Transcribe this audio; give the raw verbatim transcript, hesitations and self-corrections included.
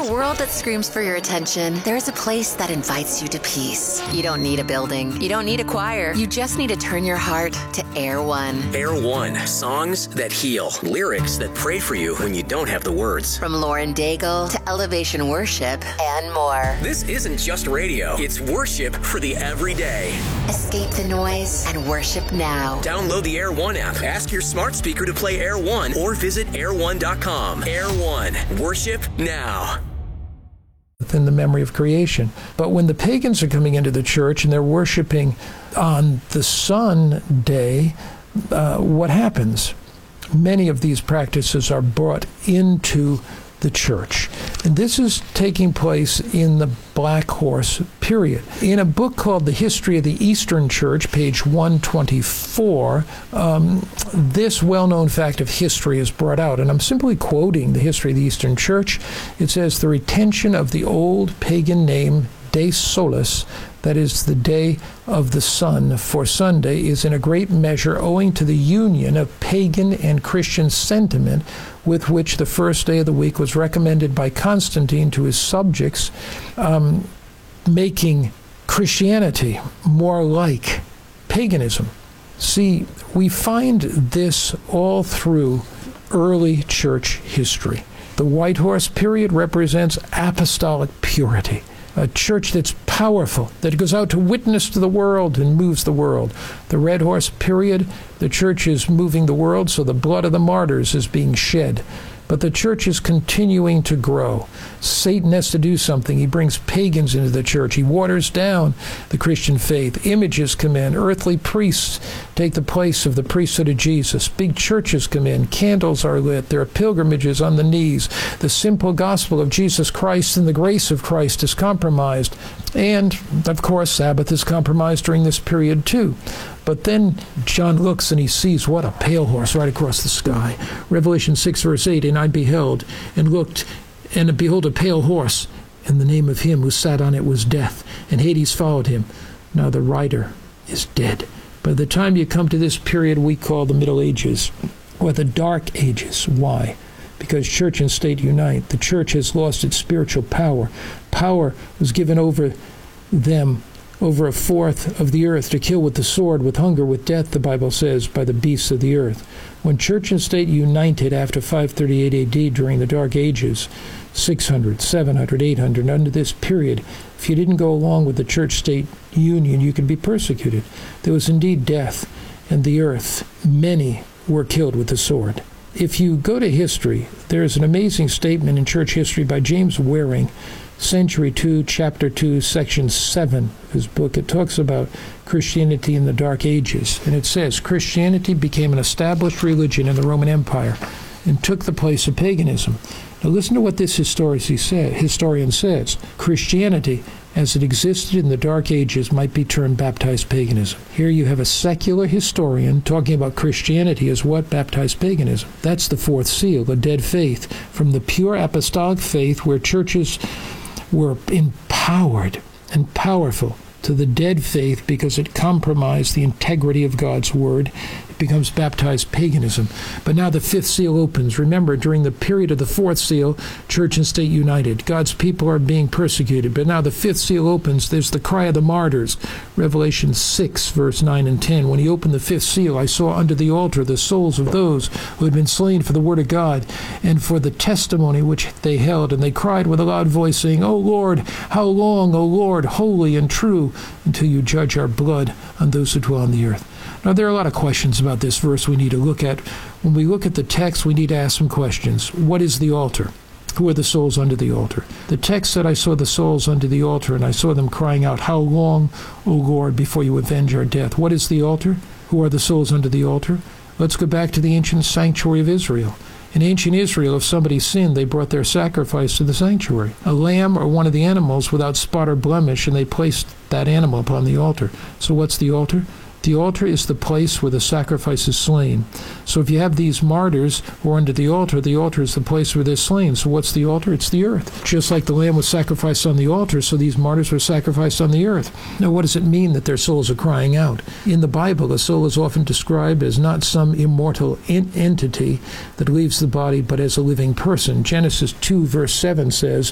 a world that screams for your attention, there's a place that invites you to peace. You don't need a building. You don't need a choir. You just need to turn your heart to Air One. Air One. Songs that heal. Lyrics that pray for you when you don't have the words. From Lauren Daigle to Elevation Worship and more. This isn't just radio. It's worship for the everyday. Escape the noise and worship now. Download the Air One app. Ask your smart speaker to play Air One or visit air one dot com. Air One. Worship now. Within the memory of creation. But when the pagans are coming into the church and they're worshiping on the sun day, uh, what happens? Many of these practices are brought into the church. And this is taking place in the Black Horse period. In a book called The History of the Eastern Church, page one twenty-four, um, this well-known fact of history is brought out. And I'm simply quoting the History of the Eastern Church. It says, the retention of the old pagan name De Solis, that is the day of the sun, for Sunday, is in a great measure owing to the union of pagan and Christian sentiment with which the first day of the week was recommended by Constantine to his subjects, um, making Christianity more like paganism. See, we find this all through early church history. The White Horse period represents apostolic purity. A church that's powerful, that goes out to witness to the world and moves the world. The Red Horse period, the church is moving the world, so the blood of the martyrs is being shed. But the church is continuing to grow. Satan has to do something. He brings pagans into the church. He waters down the Christian faith. Images come in. Earthly priests take the place of the priesthood of Jesus. Big churches come in. Candles are lit. There are pilgrimages on the knees. The simple gospel of Jesus Christ and the grace of Christ is compromised. And, of course, Sabbath is compromised during this period, too. But then John looks and he sees, what a pale horse right across the sky. Revelation six, verse eight, and I beheld and looked, and behold, a pale horse, and the name of him who sat on it was Death, and Hades followed him. Now the rider is dead. By the time you come to this period we call the Middle Ages, or the Dark Ages. Why? Because church and state unite. The church has lost its spiritual power. Power was given over them, over a fourth of the earth, to kill with the sword, with hunger, with death, the Bible says, by the beasts of the earth. When church and state united after five thirty-eight A D during the Dark Ages, six hundred, seven hundred, eight hundred, under this period, if you didn't go along with the church-state union, you could be persecuted. There was indeed death, and the earth, many were killed with the sword. If you go to history, there is an amazing statement in church history by James Waring, Century two, Chapter two, Section seven of his book. It talks about Christianity in the Dark Ages. And it says, Christianity became an established religion in the Roman Empire and took the place of paganism. Now listen to what this historian says. Christianity, as it existed in the Dark Ages, might be termed baptized paganism. Here you have a secular historian talking about Christianity as what? Baptized paganism. That's the fourth seal, a dead faith. From the pure apostolic faith where churches were empowered and powerful, to the dead faith because it compromised the integrity of God's word. It becomes baptized paganism. But now the fifth seal opens. Remember, during the period of the fourth seal, church and state united. God's people are being persecuted. But now the fifth seal opens. There's the cry of the martyrs. Revelation six, verse nine and ten. When he opened the fifth seal, I saw under the altar the souls of those who had been slain for the word of God and for the testimony which they held. And they cried with a loud voice, saying, O Lord, how long, O Lord, holy and true, until you judge our blood on those who dwell on the earth. Now, there are a lot of questions about this verse we need to look at. When we look at the text, we need to ask some questions. What is the altar? Who are the souls under the altar? The text said, I saw the souls under the altar, and I saw them crying out, How long, O Lord, before you avenge our death? What is the altar? Who are the souls under the altar? Let's go back to the ancient sanctuary of Israel. In ancient Israel, if somebody sinned, they brought their sacrifice to the sanctuary, a lamb or one of the animals without spot or blemish, and they placed that animal upon the altar. So what's the altar? The altar is the place where the sacrifice is slain. So if you have these martyrs who are under the altar, the altar is the place where they're slain. So what's the altar? It's the earth. Just like the lamb was sacrificed on the altar, so these martyrs were sacrificed on the earth. Now, what does it mean that their souls are crying out? In the Bible, a soul is often described as not some immortal in- entity that leaves the body, but as a living person. Genesis two, verse seven says,